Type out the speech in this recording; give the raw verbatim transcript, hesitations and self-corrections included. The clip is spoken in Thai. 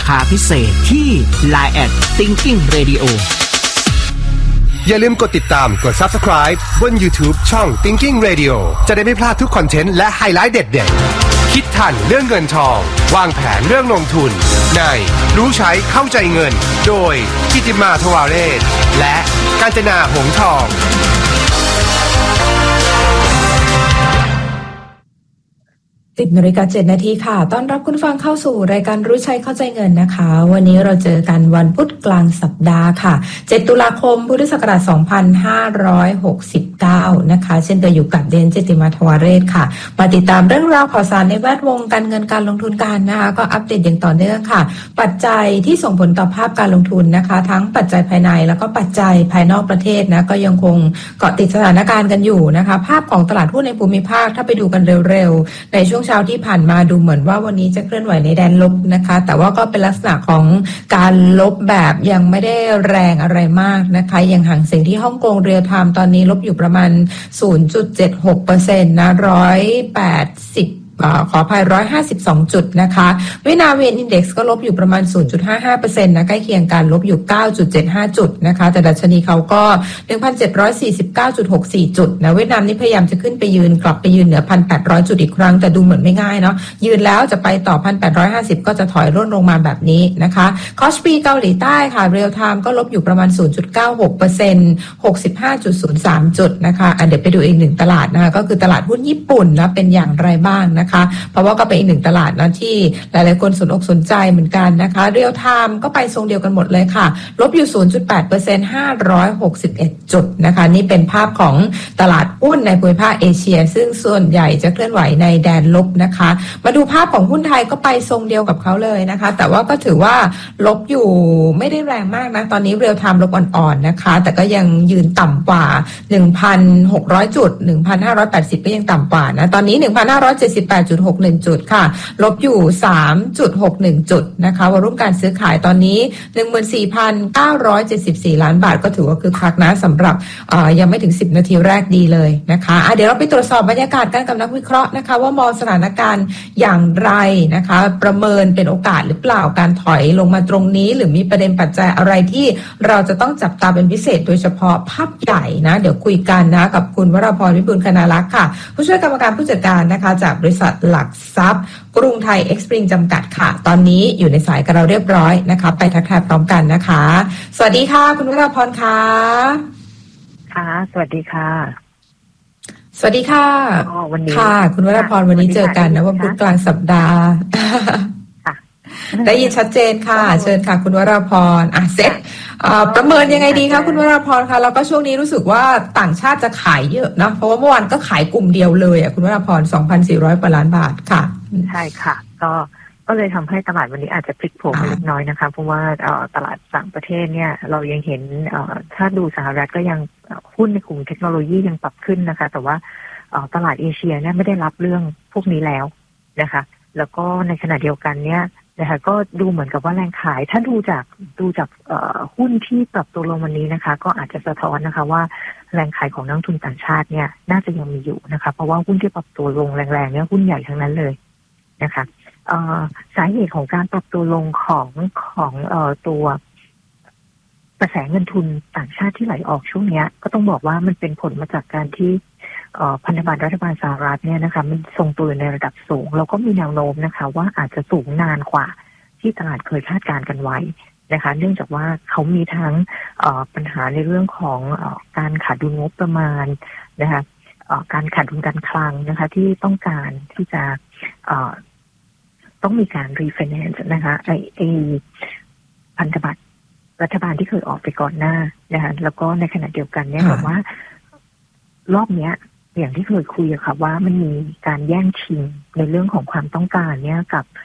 คาพิเศษที่ ไลน์ แอท Thinking Radio อย่าลืมกดติดตามกด Subscribe บน YouTube ช่อง Thinking Radio จะได้ไม่พลาดทุกคอนเทนต์และไฮไลท์เด็ดๆคิดทันเรื่องเงินทองวางแผนเรื่องลงทุนในรู้ใช้เข้าใจเงินโดยกิติมาทวาเรศและกาญจนาหงส์ทองสิบนาฬิกาเจ็ดนาทีค่ะต้อนรับคุณฟังเข้าสู่รายการรู้ใช้เข้าใจเงินนะคะวันนี้เราเจอกันวันพุธกลางสัปดาห์ค่ะเจ็ดตุลาคมพุทธศักราชสองพันห้าร้อยหกสิบเก้านะคะเช่นเดิมอยู่กับเดนเจติมาทวาเรศค่ะมาติดตามเรื่องราวข่าวสารในแวดวงการเงินการลงทุนกันนะคะก็อัปเดตอย่างต่อเนื่องค่ะปัจจัยที่ส่งผลต่อภาพการลงทุนนะคะทั้งปัจจัยภายในแล้วก็ปัจจัยภายนอกประเทศนะก็ยังคงเกาะติดสถานการณ์กันอยู่นะคะภาพของตลาดหุ้นในภูมิภาคถ้าไปดูกันเร็วๆในช่วงเช้าที่ผ่านมาดูเหมือนว่าวันนี้จะเคลื่อนไหวในแดนลบนะคะแต่ว่าก็เป็นลักษณะของการลบแบบยังไม่ได้แรงอะไรมากนะคะอย่างหางเสียงที่ฮ่องกงเรียลไทม์ตอนนี้ลบอยู่ประมาณ ศูนย์จุดเจ็ดหกเปอร์เซ็นต์ นะหนึ่งร้อยแปดสิบขออภัยหนึ่งร้อยห้าสิบสองจุดนะคะเวียดนามเวียนอินเด็กซ์ก็ลบอยู่ประมาณ ศูนย์จุดห้าห้าเปอร์เซ็นต์ นะใกล้เคียงกันลบอยู่ เก้าจุดเจ็ดห้า จุดนะคะแต่ดัชนีเขาก็ หนึ่งพันเจ็ดร้อยสี่สิบเก้าจุดหกสี่ จุดนะเวียดนามนี่พยายามจะขึ้นไปยืนกลับไปยืนเหนือ หนึ่งพันแปดร้อย จุดอีกครั้งแต่ดูเหมือนไม่ง่ายเนาะยืนแล้วจะไปต่อ หนึ่งพันแปดร้อยห้าสิบ ก็จะถอยร่นลงมาแบบนี้นะคะคอสปีเกาหลีใต้ค่ะเรียลไทม์ก็ลบอยู่ประมาณ ศูนย์จุดเก้าหกเปอร์เซ็นต์ หกสิบห้าจุดศูนย์สาม จุดนะคะอ่ะเดี๋ยวไปดูอีกหนึ่งตลาดนะคะก็คือตลาดหุ้นญี่ปุ่นนะเป็นอย่างไรบ้างนะคะเพราะว่าก็เป็นอีกหนึ่งตลาดนะที่หลายๆคนสนอกสนใจเหมือนกันนะคะเรียลไทม์ก็ไปทรงเดียวกันหมดเลยค่ะลบอยู่ ศูนย์จุดแปดเปอร์เซ็นต์ ห้าร้อยหกสิบเอ็ด จุดนะคะนี่เป็นภาพของตลาดหุ้นในภูมิภาคเอเชียซึ่งส่วนใหญ่จะเคลื่อนไหวในแดนลบนะคะมาดูภาพของหุ้นไทยก็ไปทรงเดียวกับเขาเลยนะคะแต่ว่าก็ถือว่าลบอยู่ไม่ได้แรงมากนะตอนนี้เรียลไทม์ลบอ่อนๆนะคะแต่ก็ยังยืนต่ำกว่า หนึ่งพันหกร้อย จุด หนึ่งพันห้าร้อยแปดสิบ ก็ยังต่ำกว่านะตอนนี้ หนึ่งพันห้าร้อยเจ็ดสิบแปดจุดหกหนึ่ง จุดค่ะลบอยู่ สามจุดหกหนึ่ง จุดนะคะวอลุ่มการซื้อขายตอนนี้ หนึ่งหมื่นสี่พันเก้าร้อยเจ็ดสิบสี่ ล้านบาทก็ถือว่าคือคักนะสำหรับยังไม่ถึงสิบนาทีแรกดีเลยนะคะะเดี๋ยวเราไปตรวจสอบบรรยากาศกันกับนักวิเคราะห์นะคะว่ามองสถานการณ์อย่างไรนะคะประเมินเป็นโอกาสหรือเปล่าการถอยลงมาตรงนี้หรือมีประเด็นปัจจัยอะไรที่เราจะต้องจับตาเป็นพิเศษโดยเฉพาะภาพใหญ่นะเดี๋ยวคุยกันนะกับคุณวราพรวิบูลย์คณาลักษณ์ค่ะผู้ช่วยกรรมการผู้จัดการนะคะจากบริษัทหลักทรัพย์กรุงไทยเอ็กซ์ปริงจำกัดค่ะตอนนี้อยู่ในสายกับเราเรียบร้อยนะคะไปทักทายพร้อมกันนะคะสวัสดีค่ะคุณวราพรค่ะค่ะสวัสดีค่ะสวัสดีค่ะวันนี้ค่ะคุณวราพรวันนี้เจอกันนะวันพุธกลางสัปดาห์ได้ยินชัดเจนค่ะเชิญค่ะคุณวราพรอ่ะเซ็ตประเมินยังไงดีคะคุณวราพรคะแล้วก็ช่วงนี้รู้สึกว่าต่างชาติจะขายเยอะเนาะเพราะว่าเมื่อวานก็ขายกลุ่มเดียวเลยอ่ะคุณวราพร สองพันสี่ร้อย กว่าล้านบาทค่ะใช่ค่ะก็ก็เลยทำให้ตลาดวันนี้อาจจะพลิกโผเล็กน้อยนะคะเพราะว่าตลาดต่างประเทศเนี่ยเรายังเห็นถ้าดูสหรัฐก็ยังหุ้นในกลุ่มเทคโนโลยียังปรับขึ้นนะคะแต่ว่าตลาดเอเชียเนี่ยไม่ได้รับเรื่องพวกนี้แล้วนะคะแล้วก็ในขณะเดียวกันเนี่ยนะคะก็ดูเหมือนกับว่าแรงขายถ้าดูจากดูจากหุ้นที่ปรับตัวลงวันนี้นะคะก็อาจจะสะท้อนนะคะว่าแรงขายของนักลงทุนต่างชาติเนี่ยน่าจะยังมีอยู่นะคะเพราะว่าหุ้นที่ปรับตัวลงแรงๆเนี่ยหุ้นใหญ่ทั้งนั้นเลยนะคะสาเหตุของการปรับตัวลงของของตัวกระแสเงินทุนต่างชาติที่ไหลออกช่วงนี้ก็ต้องบอกว่ามันเป็นผลมาจากการที่พันธบัตรรัฐบาลสหรัฐเนี่ยนะคะมันทรงตัวในระดับสูงแล้วก็มีแนวโน้มนะคะว่าอาจจะสูงนานกว่าที่ตลาดเคยคาดการณ์กันไว้นะคะเนื่องจากว่าเขามีทั้งปัญหาในเรื่องของการขาดดุลงบประมาณนะคะการขาดดุลการคลังนะคะที่ต้องการที่จะต้องมีการรีไฟแนนซ์นะคะไอไอพันธบัตรรัฐบาลที่เคยออกไปก่อนหน้านะคะแล้วก็ในขณะเดียวกันเนี่ยบอกว่ารอบเนี้ยอย่างที่เคยคุยอะค่ะว่ามันมีการแย่งชิงในเรื่องของความต้องการเนี่ยกับ